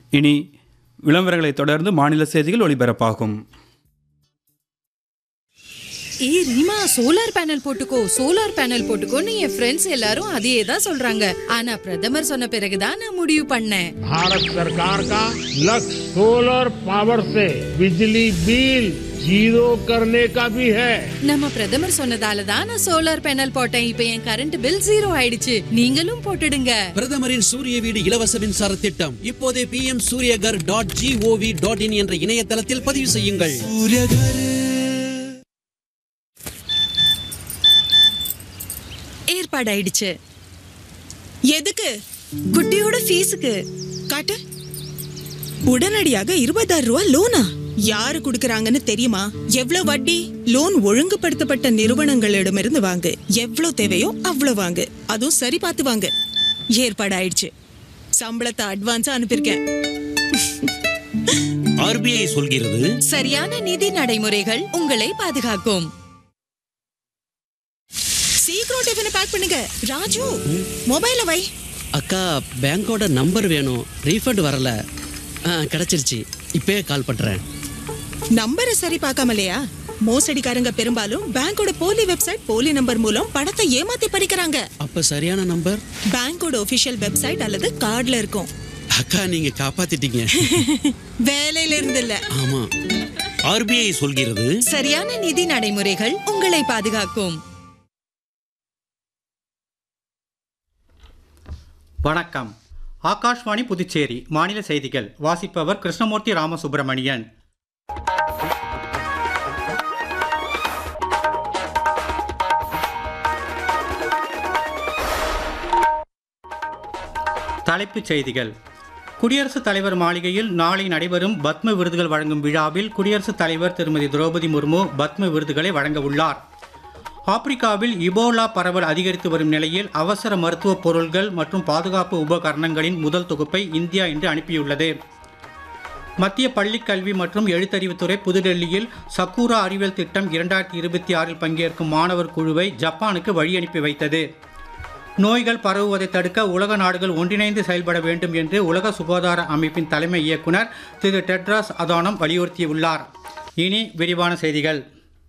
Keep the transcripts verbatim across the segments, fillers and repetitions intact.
இனி விளம்பரங்களை தொடர்ந்து மாநில செய்திகள் ஒளிபரப்பாகும். ஏ ரீமா, சோலார் பேனல் போட்டுக்கோ சோலார் பேனல் போட்டுக்கோன்னு என் ஃப்ரெண்ட்ஸ் எல்லாரும் அதையே தான் சொல்றாங்க. ஆனா பிரதமர் சொன்ன பிறகுதான் நான் முடிவு பண்ணேன். भारत सरकार का लक्ष्य सोलर पावर से बिजली बिल जीरो करने का भी है. நம்ம பிரதமர் சொன்னதால தான் நான் சோலார் பேனல் போட்டேன். இப்போ என் கரண்ட் பில் ஜீரோ ஆயிடுச்சு. நீங்களும் போட்டுடுங்க. பிரதமரின் சூரிய வீடு இலவச மின்சார திட்டம் இப்போதே B M Surya Ghar dot gov dot in என்ற இணையதளத்தில் பதிவு செய்யுங்கள். ஏற்பாடாயிடுச்சு. எதுக்கு? குட்டியோட ஃபீஸுக்கு. காட்டு. உடனடியாக இருபதாயிரம் ரூபாய் லோனா? யாரு குடுக்கறாங்கன்னு தெரியுமா? எவ்வளவு வட்டி? லோன் ஒழுங்குபடுத்தப்பட்ட நிறுவனங்களிடமிருந்து வாங்கு. எவ்வளவு தேவையோ அவ்வளவு வாங்கு. அதுவும் சரி பார்த்து வாங்கு. ஏற்பாடு ஆயிடுச்சு. சம்பளத்தை அட்வான்ஸா அனுப்பியிருக்கேன். ஆர்பிஐ சொல்கிறது, சரியான நிதி நடைமுறைகள் உங்களை பாதுகாக்கும். சீக்கிரம் டிஃபனை பேக் பண்ணுங்க. ராஜு, மொபைல வை. அக்கா பேங்கோட நம்பர் வேணும், ரீஃபண்ட் வரல. கிடைச்சிருச்சு, இப்பயே கால் பண்றேன். நம்பரை சரி பார்க்காமலையா? மோசடிக்காரங்க பெரும்பாலும் பேங்கோட போலி வெப்சைட், போலி நம்பர் மூலம் பணத்தை ஏமாத்தி பறிக்கிறாங்க. அப்ப சரியான நம்பர் பேங்கோட ஒபிஷியல் வெப்சைட் அல்லது கார்டுல இருக்கும். அக்கா நீங்க காப்பாத்திட்டீங்க. வேலையில இருந்து இல்ல. ஆமா, ஆர்பிஐ சொல்கிறது, சரியான நிதி நடைமுறைகள் உங்களை பாதுகாக்கும். வணக்கம். ஆகாஷ்வாணி புதுச்சேரி மாநில செய்திகள் வாசிப்பவர் கிருஷ்ணமூர்த்தி ராமசுப்பிரமணியன். தலைப்புச் செய்திகள். குடியரசுத் தலைவர் மாளிகையில் நாளை நடைபெறும் பத்ம விருதுகள் வழங்கும் விழாவில் குடியரசுத் தலைவர் திருமதி திரௌபதி முர்மு பத்ம விருதுகளை வழங்க உள்ளார். ஆப்பிரிக்காவில் இபோலா பரவல் அதிகரித்து வரும் நிலையில் அவசர மருத்துவ பொருள்கள் மற்றும் பாதுகாப்பு உபகரணங்களின் முதல் தொகுப்பை இந்தியா இன்று அனுப்பியுள்ளது. மத்திய பள்ளிக் கல்வி மற்றும் எழுத்தறிவுத்துறை புதுடெல்லியில் சக்கூரா அறிவியல் திட்டம் இரண்டாயிரத்தி இருபத்தி ஆறில் பங்கேற்கும் மாணவர் குழுவை ஜப்பானுக்கு வழி அனுப்பி வைத்தது. நோய்கள் பரவுவதை தடுக்க உலக நாடுகள் ஒன்றிணைந்து செயல்பட வேண்டும் என்று உலக சுகாதார அமைப்பின் தலைமை இயக்குனர் திரு டெட்ராஸ் அதானம் வலியுறுத்தியுள்ளார். இனி விரிவான செய்திகள்.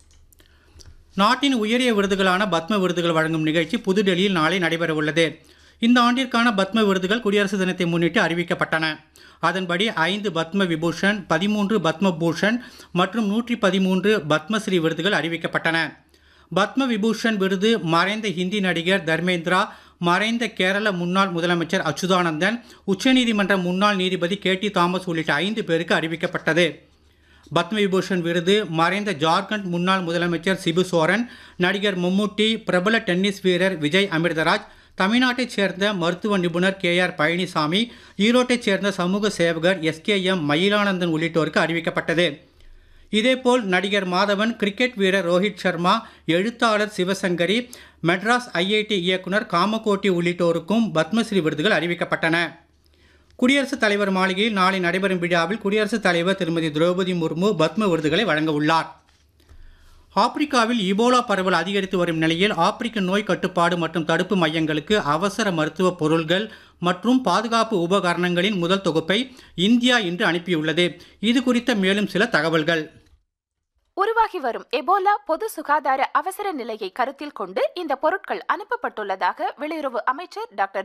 நாட்டின் உயரிய விருதுகளான பத்ம விருதுகள் வழங்கும் நிகழ்ச்சி புதுடெல்லியில் நாளை நடைபெறவுள்ளது. இந்த ஆண்டிற்கான பத்ம விருதுகள் குடியரசு தினத்தை முன்னிட்டு அறிவிக்கப்பட்டன. அதன்படி ஐந்து பத்ம விபூஷன், பதிமூன்று பத்ம பூஷன் மற்றும் நூற்றி பதிமூன்று பத்மஸ்ரீ விருதுகள் அறிவிக்கப்பட்டன. பத்ம விபூஷன் விருது மறைந்த ஹிந்தி நடிகர் தர்மேந்திரா, மறைந்த கேரள முன்னாள் முதலமைச்சர் அச்சுதானந்தன், உச்சநீதிமன்ற முன்னாள் நீதிபதி கே டி தாமஸ் உள்ளிட்ட ஐந்து பேருக்கு அறிவிக்கப்பட்டது. பத்ம விபூஷன் விருது மறைந்த ஜார்க்கண்ட் முன்னாள் முதலமைச்சர் சிபு சோரன், நடிகர் மம்முட்டி, பிரபல டென்னிஸ் வீரர் விஜய் அமிர்தராஜ், தமிழ்நாட்டைச் சேர்ந்த மருத்துவ நிபுணர் கே ஆர் பழனிசாமி, ஈரோட்டைச் சேர்ந்த சமூக சேவகர் எஸ் கே எம் மயிலானந்தன் உள்ளிட்டோருக்கு அறிவிக்கப்பட்டது. இதேபோல் நடிகர் மாதவன், கிரிக்கெட் வீரர் ரோஹித் சர்மா, எழுத்தாளர் சிவசங்கரி, மெட்ராஸ் ஐஐடி இயக்குனர் காமகோட்டி உள்ளிட்டோருக்கும் பத்மஸ்ரீ விருதுகள் அறிவிக்கப்பட்டன. குடியரசுத் தலைவர் மாளிகையில் நாளை நடைபெறும் விழாவில் குடியரசுத் தலைவர் திருமதி திரௌபதி முர்மு பத்ம விருதுகளை வழங்க உள்ளார். ஆப்பிரிக்காவில் இபோலா பரவல் அதிகரித்து வரும் நிலையில் ஆப்பிரிக்க நோய் கட்டுப்பாடு மற்றும் தடுப்பு மையங்களுக்கு அவசர மருத்துவ பொருள்கள் மற்றும் பாதுகாப்பு உபகரணங்களின் முதல் தொகுப்பை இந்தியா இன்று அனுப்பியுள்ளது. இது குறித்த மேலும் சில தகவல்கள். உருவாகி வரும் எபோலா பொது சுகாதார அவசர நிலையை கருத்தில் கொண்டு இந்த பொருட்கள் அனுப்பப்பட்டுள்ளதாக வெளியுறவு அமைச்சர் டாக்டர்